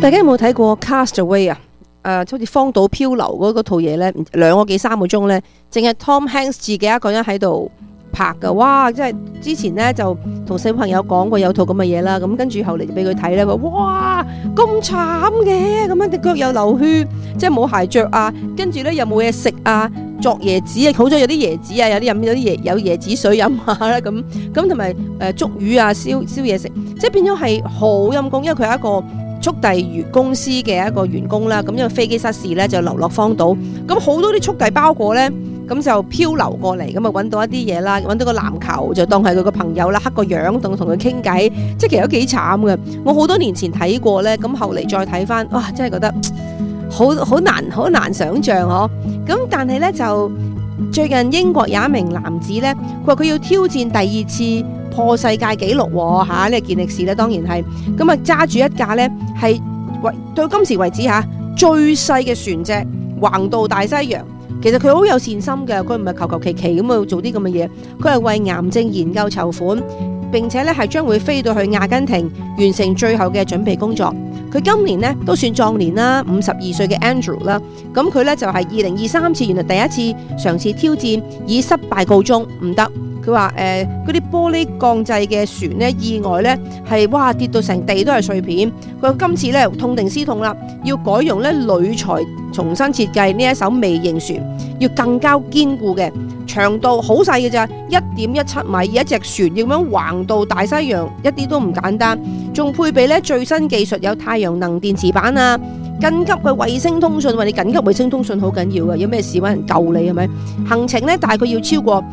大家有冇睇過 Castaway 啊？好似荒島漂流嗰套嘢呢，2個幾3個鐘呢，淨係 Tom Hanks 自己一個人喺度拍噶。哇！即係之前呢，就同小朋友講過有套咁嘅嘢啦，咁跟住後嚟就俾佢睇咧，話哇咁慘嘅，咁樣隻腳又流血，即係冇鞋着啊，跟住呢又冇嘢食啊，作椰子啊，好彩有啲椰子啊，有啲飲有椰子水飲下啦，咁同埋捉魚啊，燒嘢食，即係變咗係好陰功，因為佢係一個速遞公司嘅一個員工啦，咁因為飛機失事咧就流落荒島，咁好多啲速遞包裹咧，咁就漂流過嚟，咁啊揾到一啲嘢啦，揾到個籃球就當係佢個朋友啦，黑個樣同佢傾偈，即係其實都幾慘嘅。我好多年前睇過咧，咁後嚟再睇翻，哇，真係覺得好難想像嗬。咁但係咧就最近英國有一名男子咧，佢話佢要挑戰第2次破世界紀錄喎嚇，呢個健力士咧當然係咁啊，揸住一架咧係到今時為止嚇最細嘅船隻橫渡大西洋。其實佢好有善心嘅，佢唔係求其咁去做啲咁嘅嘢，佢係為癌症研究籌款，並且咧係將會飛到去阿根廷完成最後嘅準備工作。佢今年咧都算壯年啦，52歲嘅 Andrew 啦，咁佢咧就係2023次原來第一次嘗試挑戰，以失敗告終，唔得。佢話嗰啲玻璃鋼製嘅船咧意外咧係哇跌到成地都係碎片。佢話今次咧痛定思痛啦，要改用咧鋁材重新設計呢一艘微型船，要更加堅固嘅，長度好細嘅咋，1.17米，一隻船要咁樣橫渡大西洋，一啲都唔簡單，仲配備咧最新技術，有太陽能電池板啊。緊急嘅衛星通訊，話你緊急衛星通訊好緊要嘅，有咩事揾人救你係咪？行程咧大概要超過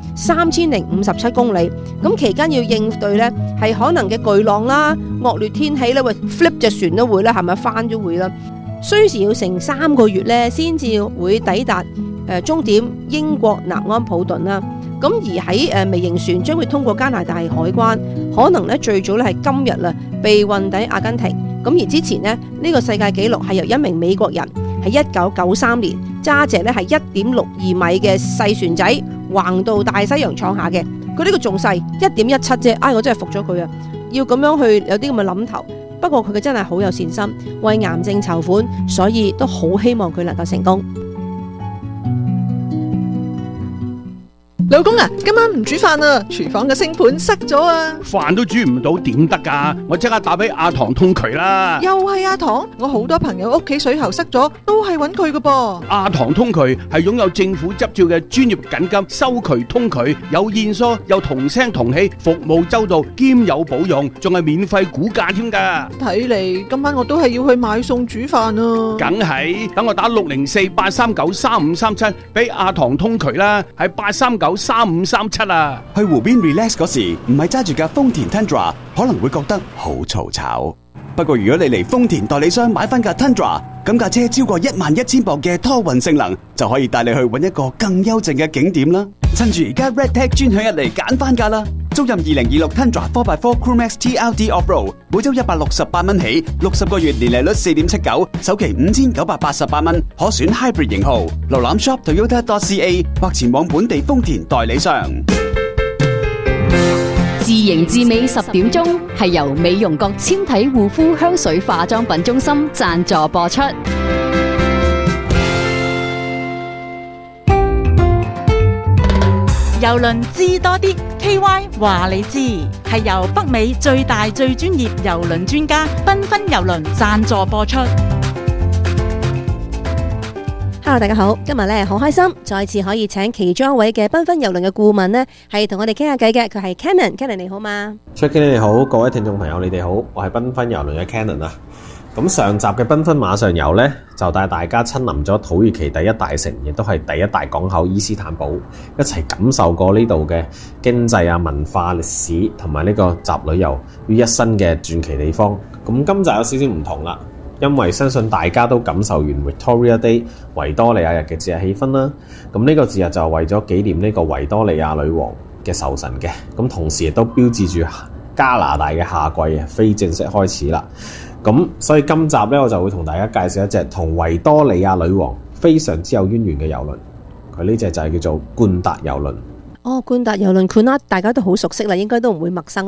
3057公里，咁期間要應對咧係可能嘅巨浪啦、惡劣天氣咧，會 flip 隻船都會啦，係咪翻咗會啦？需時要成3個月咧，先至會抵達終點英國南安普頓啦。咁而喺微型船將會通過加拿大海關，可能咧最早咧係今日啦，被運抵阿根廷。咁而之前呢，呢個世界紀錄係由一名美國人喺1993年揸隻咧係1.62米嘅細船仔橫渡大西洋創下嘅。佢呢個仲細1.17啫，我真係服咗佢啊！要咁樣去有啲咁嘅諗頭，不過佢真係好有善心，為癌症籌款，所以都好希望佢能夠成功。 老公啊，今晚唔煮飯啊，廚房嘅星盤塞咗啊！ 飯都煮唔到點得㗎？我即刻打俾阿唐通渠啦！ 又係阿唐，我好多朋友屋企水喉塞咗，都係揾佢㗎噃。 阿唐通渠係擁有政府執照嘅專業緊急收渠通渠，有現疏，有同聲同氣，服務周到，兼有保用，仲係免費估價添㗎。 睇嚟今晚我都係要去買餸煮飯啊！ 梗係，等我打604-839-3537俾阿唐通渠啦，係839-3537啊！ 去湖邊 relax 嗰時，唔係揸住架豐田 Tundra， 可能會覺得好嘈吵。不過如果你嚟豐田代理商買翻架 Tundra， 咁架車超過11000磅嘅拖運性能，就可以帶你去搵一個更幽靜嘅景點啦。趁住而家 Redtech 專享日嚟揀翻架啦！租任2026 Tundra 4x4 Crewmax TLD Off-Road， 每周168蚊起，60個月年利率 4.79%， 首期5988蚊，可選 Hybrid 型號。瀏覽 shop.toyota.ca 或前往本地豐田代理商。 自營自美10點鐘係由美容閣纖體護膚香水化妝品中心贊助播出。 郵輪知多啲 KY 話你知，係由北美最大最專業郵輪專家繽紛郵輪贊助播出。 Hello， 大家好，今日咧好開心，再次可以請其中一位嘅繽紛郵輪嘅顧問呢，係同我哋傾下偈嘅，佢係 Cannon 你好嘛 ？Jackie 你好，各位聽眾朋友你哋好，我係繽紛郵輪嘅 Cannon 啊。咁上集嘅繽紛馬上遊呢，就帶大家親臨咗土耳其第一大城，亦都係第一大港口伊斯坦堡，一齊感受過呢度嘅經濟啊、文化、歷史同埋呢個集旅遊於一身嘅傳奇地方。咁今集有少少唔同啦，因為相信大家都感受完 Victoria Day 維多利亞日嘅節日氣氛啦。咁呢個節日就為咗紀念呢個維多利亞女王嘅壽辰嘅，咁同時亦都標誌住加拿大嘅夏季非正式開始啦。咁所以今集呢，我就會同大家介紹一隻同維多利亞女王非常之有淵源嘅郵輪，佢呢隻就係叫做冠達郵輪。 冠達郵輪 Cunard 大家都好熟悉啦，應該都唔會陌生啦嗬。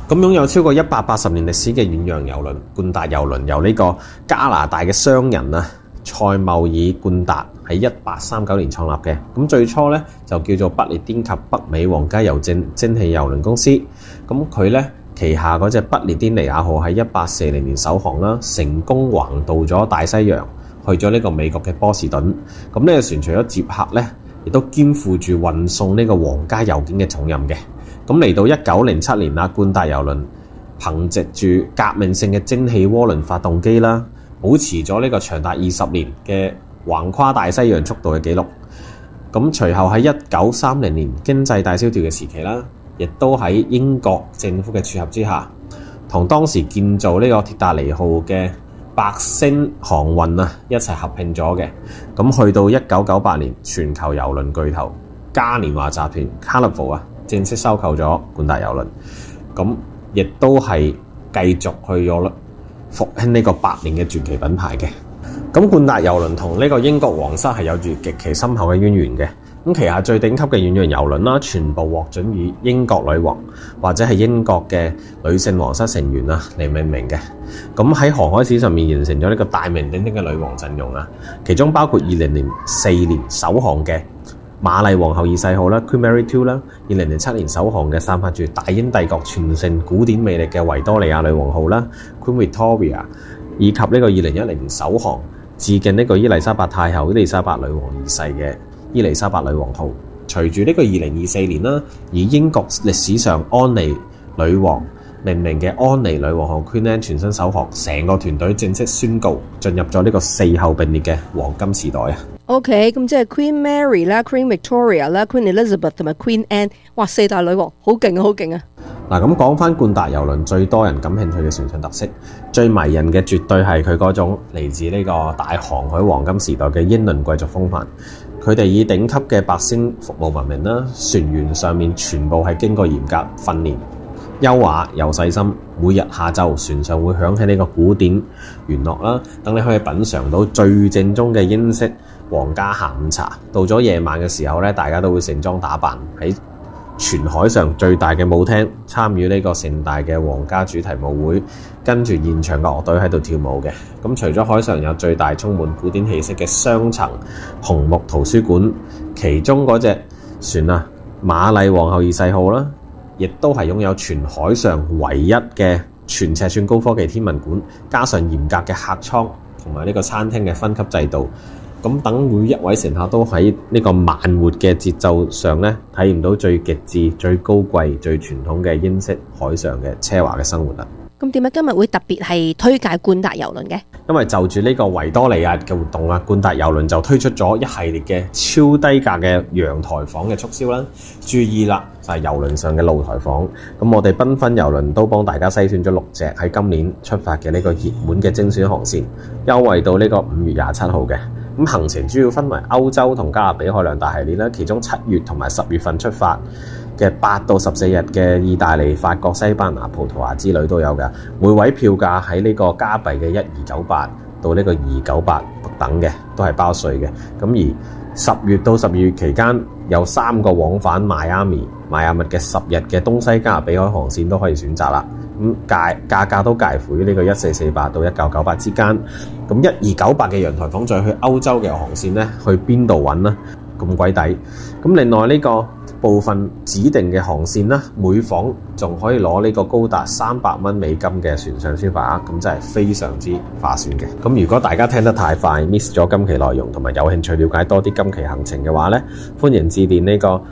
咁擁有超過180年歷史嘅遠洋郵輪冠達郵輪，由呢個加拿大嘅商人啊塞繆爾冠達喺1839年創立嘅。咁最初咧就叫做不列顛及北美皇家郵政蒸汽郵輪公司。咁佢咧旗下嗰隻不列顛尼亞號喺1840年首航啦，成功橫渡咗大西洋，去咗呢個美國嘅波士頓。咁呢個船除咗接客咧，亦都肩負住運送呢個皇家郵件嘅重任嘅。咁嚟到1907年啦，冠達郵輪憑藉住革命性嘅蒸汽渦輪發動機啦，保持咗呢個長達20年嘅橫跨大西洋速度嘅紀錄。咁隨後喺1930年經濟大蕭條嘅時期啦，亦都喺英國政府嘅撮合之下，同當時建造呢個鐵達尼號嘅白星航運啊一齊合併咗嘅。咁去到1998年，全球郵輪巨頭嘉年華集團 Carnival 啊正式收購咗冠達郵輪，咁亦都係繼續去咗復興呢個百年嘅傳奇品牌嘅。咁冠達郵輪同呢個英國皇室係有住極其深厚嘅淵源嘅。咁旗下最頂級嘅遠洋郵輪啦，全部獲准以英國女王或者係英國嘅女性皇室成員啊嚟命名嘅。咁喺航海史上面形成咗呢個大名鼎鼎嘅女王陣容啊，其中包括2004年首航嘅瑪麗皇后二世號啦 Queen Mary II 啦，2007年首航嘅散發住大英帝國全盛古典魅力嘅維多利亞女王號啦 Queen Victoria， 以及呢個2010年首航致敬呢個伊麗莎白太后伊麗莎白女王二世嘅伊麗莎白女王號。隨住呢個2024年啦，以英國歷史上安妮女王命名嘅安妮女王號 Queen Anne 全新首航，成個團隊正式宣告進入咗呢個四後並列嘅黃金時代啊！ OK， 咁即係 Queen Mary 啦、Queen Victoria 啦、Queen Elizabeth 同埋 Queen Anne， 哇，四大女王，好勁啊，好勁啊！ 嗱，咁講翻冠達郵輪最多人感興趣嘅船上特色，最迷人嘅絕對係佢嗰種嚟自呢個大航海黃金時代嘅英倫貴族風範。佢哋以頂級嘅白星服務聞名啦，船員上面全部係經過嚴格訓練，優雅又細心。每日下晝船上會響起呢個古典弦樂啦，等你可以品嚐到最正宗嘅英式皇家下午茶。到咗夜晚嘅時候咧，大家都會盛裝打扮喺全海上最大嘅舞廳參與呢個盛大嘅皇家主題舞會，跟住現場嘅樂隊喺度跳舞嘅。咁除咗海上有最大充滿古典氣息嘅雙層紅木圖書館，其中嗰隻船啊瑪麗皇后二世號啦，亦都係擁有全海上唯一嘅全尺寸高科技天文館，加上嚴格嘅客艙同埋呢個餐廳嘅分級制度。咁等每一位乘客都喺呢個慢活嘅節奏上咧，體驗到最極致、最高貴、最傳統嘅英式海上嘅奢華嘅生活啦。 咁點解今日會特別係推介冠達郵輪嘅？ 因為就住呢個維多利亞嘅活動啊，冠達郵輪就推出咗一系列嘅超低價嘅陽台房嘅促銷啦。注意啦，就係郵輪上嘅露台房。咁我哋繽紛郵輪都幫大家篩選咗6隻喺今年出發嘅呢個熱門嘅精選航線，優惠到呢個5月27號嘅。咁行程主要分為歐洲同加勒比海兩大系列啦，其中7月同埋10月份出發嘅8到14日嘅意大利、法國、西班牙、葡萄牙之旅都有㗎。每位票價喺呢個加幣嘅1298到呢個298不等嘅，都係包稅嘅。咁而10月到12月期間有3個往返邁阿密嘅10日嘅東西加勒比海航線都可以選擇啦。咁價格都介乎於呢個1448到1998之間。咁1298嘅陽台房再去歐洲嘅航線呢，去邊度揾呢？咁鬼抵。咁另外呢個部分指定嘅航線啦，每房仲可以攞呢個高達300蚊美金嘅船上消費額，咁真係非常之划算嘅。咁如果大家聽得太快 miss 咗今期內容，同埋有興趣了解多啲今期行程嘅話呢，歡迎致電呢個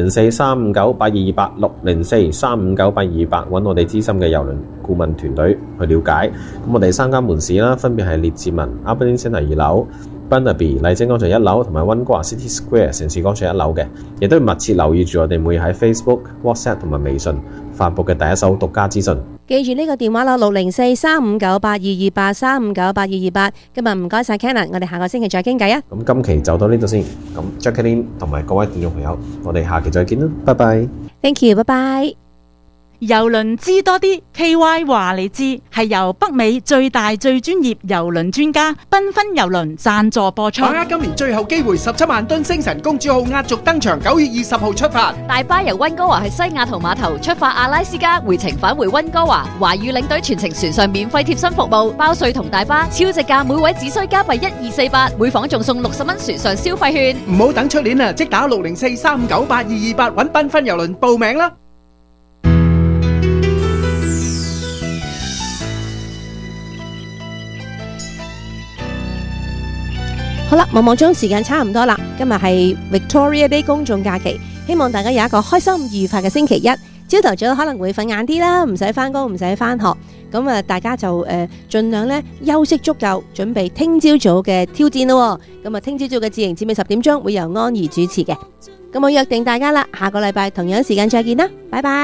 604-359-8228 604-359-8228揾我哋資深嘅郵輪顧問團隊去了解。咁我哋3間門市啦，分別係列治文 Aberdeen Centre 2樓、Burnaby 麗晶廣場1樓同埋溫哥華 City Square 城市廣場1樓嘅，亦都要密切留意住我哋每日喺 Facebook、WhatsApp 同埋微信發佈嘅第一手獨家資訊。 記住呢個電話啦，604-359-8228 359-8228。今日唔該晒 Cannon， 我哋下個星期再傾偈啊！ 咁今期就到呢度先。咁 Jacqueline 同埋各位觀眾朋友，我哋下期再見啦，拜拜。 Thank you， 拜拜。 郵輪知多啲 KY 話你知，係由北美最大最專業郵輪專家繽紛郵輪贊助播出。 把握今年最後機會，17萬噸星辰公主號壓軸登場，9月20號出發。 大巴由溫哥華去西雅圖碼頭出發阿拉斯加，回程返回溫哥華。華語領隊全程船上免費貼身服務，包稅同大巴，超值價，每位只需加幣1248，每房仲送60蚊船上消費券。 唔好等出年啦，即打604-398-228揾繽紛郵輪報名啦。 好啦，望望鐘時間差唔多啦，今日係 Victoria Day 公眾假期，希望大家有一個開心愉快嘅星期一。朝頭早可能會瞓晏啲啦，唔使返工，唔使返學，咁啊大家就盡量咧休息足夠，準備聽朝早嘅挑戰咯。咁啊聽朝早嘅智盈節目10點鐘會由安怡主持嘅，咁我約定大家啦，下個禮拜同樣時間再見啦，拜拜。